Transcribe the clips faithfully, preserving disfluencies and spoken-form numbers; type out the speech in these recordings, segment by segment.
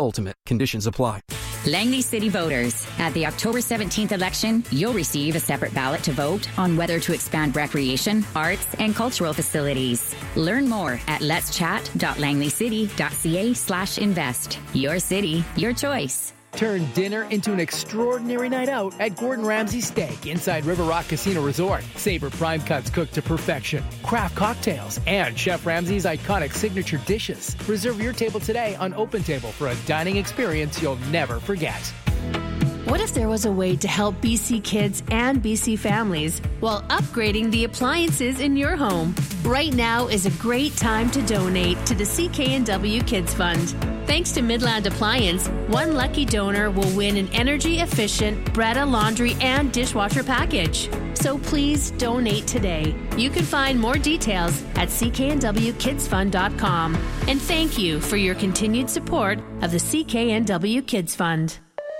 Ultimate. Conditions apply. Langley City voters, at the October seventeenth election, you'll receive a separate ballot to vote on whether to expand recreation, arts, and cultural facilities. Learn more at letschat.langleycity.ca slash invest. Your city, your choice. Turn dinner into an extraordinary night out at Gordon Ramsay Steak inside River Rock Casino Resort. Savor prime cuts cooked to perfection, craft cocktails, and Chef Ramsay's iconic signature dishes. Reserve your table today on OpenTable for a dining experience you'll never forget. What if there was a way to help B C kids and B C families while upgrading the appliances in your home? Right now is a great time to donate to the C K N W Kids Fund. Thanks to Midland Appliance, one lucky donor will win an energy-efficient Bretta laundry and dishwasher package. So please donate today. You can find more details at c k n w kids fund dot com. And thank you for your continued support of the C K N W Kids Fund.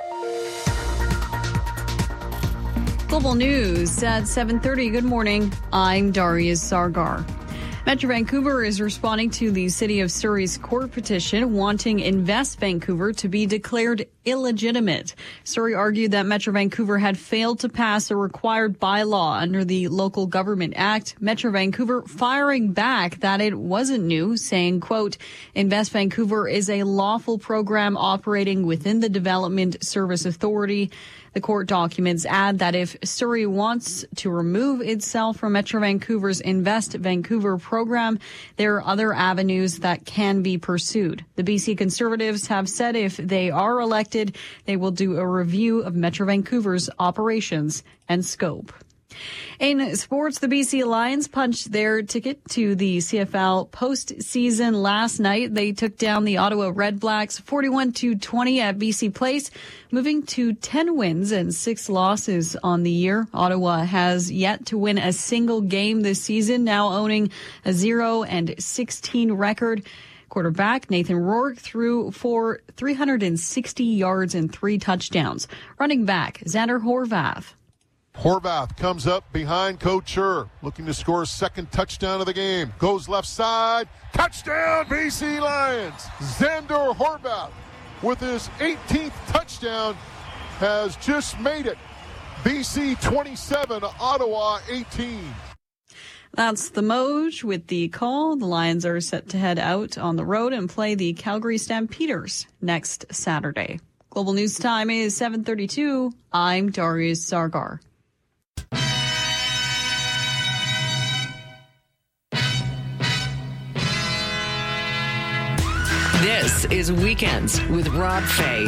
Global News at seven thirty. Good morning. I'm Darius Sargar. Metro Vancouver is responding to the City of Surrey's court petition wanting Invest Vancouver to be declared illegitimate. Surrey argued that Metro Vancouver had failed to pass a required bylaw under the Local Government Act. Metro Vancouver firing back that it wasn't new, saying, quote, Invest Vancouver is a lawful program operating within the Development Service Authority. The court documents add that if Surrey wants to remove itself from Metro Vancouver's Invest Vancouver program, there are other avenues that can be pursued. The B C Conservatives have said if they are elected, they will do a review of Metro Vancouver's operations and scope. In sports, the B C Lions punched their ticket to the C F L postseason last night. They took down the Ottawa Redblacks forty-one to twenty at B C Place, moving to ten wins and six losses on the year. Ottawa has yet to win a single game this season, now owning a zero and sixteen record. Quarterback Nathan Rourke threw for three hundred sixty yards and three touchdowns. Running back Xander Horvath. Horvath comes up behind Couture, looking to score a second touchdown of the game. Goes left side. Touchdown, B C Lions. Xander Horvath, with his eighteenth touchdown, has just made it. B C twenty-seven, Ottawa eighteen. That's the Moj with the call. The Lions are set to head out on the road and play the Calgary Stampeders next Saturday. Global News Time is seven thirty-two. I'm Darius Sargar. This is Weekends with Rob Fay.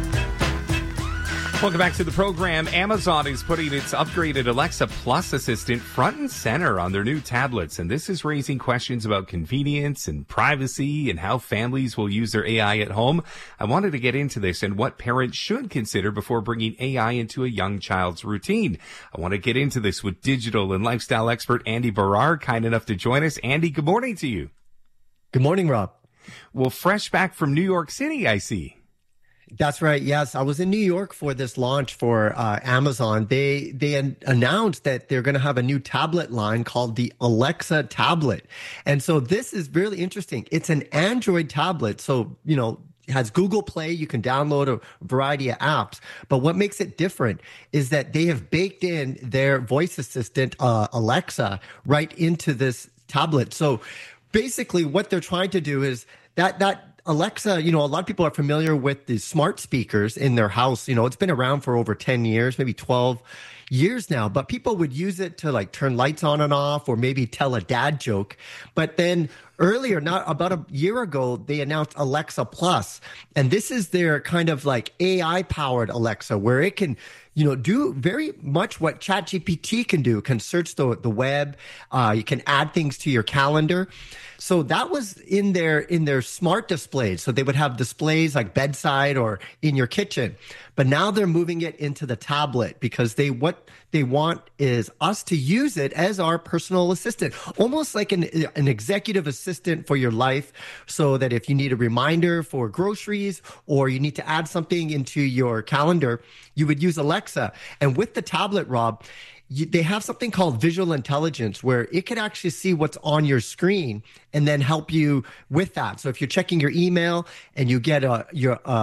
Welcome back to the program. Amazon is putting its upgraded Alexa Plus assistant front and center on their new tablets, and this is raising questions about convenience and privacy and how families will use their A I at home. I wanted to get into this and what parents should consider before bringing A I into a young child's routine. I want to get into this with digital and lifestyle expert Andy Barrar, kind enough to join us. Andy, good morning to you. Good morning, Rob. Well, fresh back from New York City, I see. That's right. Yes, I was in New York for this launch for uh, Amazon. They they an- announced that they're going to have a new tablet line called the Alexa tablet. And so this is really interesting. It's an Android tablet. So, you know, it has Google Play. You can download a variety of apps. But what makes it different is that they have baked in their voice assistant, uh, Alexa, right into this tablet. So basically what they're trying to do is that that Alexa, you know, a lot of people are familiar with the smart speakers in their house. You know, it's been around for over ten years, maybe twelve years now, but people would use it to like turn lights on and off or maybe tell a dad joke. But then earlier, not about a year ago, they announced Alexa Plus, and this is their kind of like A I powered Alexa where it can, you know, do very much what ChatGPT can do, can search the, the web. Uh, you can add things to your calendar. So that was in their, in their smart displays. So they would have displays like bedside or in your kitchen. But now they're moving it into the tablet because they, what they want is us to use it as our personal assistant, almost like an, an executive assistant for your life. So that if you need a reminder for groceries or you need to add something into your calendar, you would use Alexa. And with the tablet, Rob, You, they have something called visual intelligence where it could actually see what's on your screen and then help you with that. So if you're checking your email and you get a your uh,